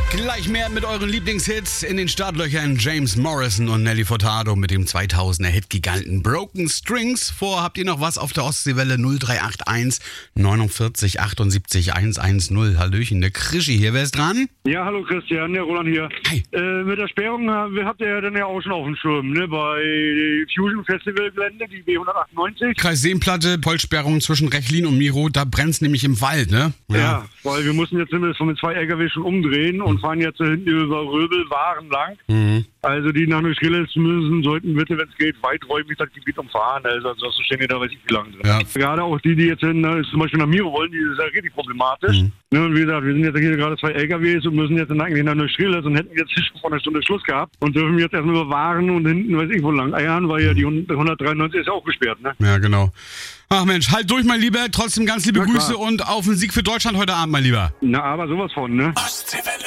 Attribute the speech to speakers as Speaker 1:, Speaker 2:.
Speaker 1: Gleich mehr mit euren Lieblingshits in den Startlöchern. James Morrison und Nelly Furtado mit dem 2000er Hitgiganten Broken Strings. Habt ihr noch was auf der Ostseewelle 0381 49 78 110? Hallöchen, der Krischi hier. Wer ist dran?
Speaker 2: Ja, hallo Christian, der Roland hier.
Speaker 1: Hi.
Speaker 2: Mit der Sperrung habt ihr ja dann ja auch schon auf dem Schirm, ne? Bei Fusion Festival Gelände, die B198.
Speaker 1: Kreis Seenplatte, Vollsperrung zwischen Rechlin und Miro, da brennt's nämlich im Wald, ne?
Speaker 2: Ja, weil wir mussten jetzt zumindest von den 2 LKW schon umdrehen und fahren jetzt hinten über Röbel, Waren lang.
Speaker 1: Mhm.
Speaker 2: Also die nach Neustrelitz müssen bitte, wenn es geht, weiträumig das Gebiet umfahren. Also ansonsten stehen die da weiß ich wie lange drin.
Speaker 1: Ja.
Speaker 2: Gerade auch die jetzt zum Beispiel nach Miro wollen, die ist ja richtig problematisch.
Speaker 1: Mhm.
Speaker 2: Ne, und wie gesagt, wir sind jetzt hier gerade 2 LKWs und müssen jetzt eigentlich nach Neustrelitz und hätten jetzt schon vor einer Stunde Schluss gehabt und dürfen jetzt erstmal über Waren und hinten weiß ich wo lang eiern, weil ja die 193 ist ja auch gesperrt, ne?
Speaker 1: Ja, genau. Ach Mensch, halt durch, mein Lieber. Trotzdem ganz liebe Grüße und auf den Sieg für Deutschland heute Abend, mein Lieber.
Speaker 2: Na, aber sowas von, ne?
Speaker 3: Ostseewelle.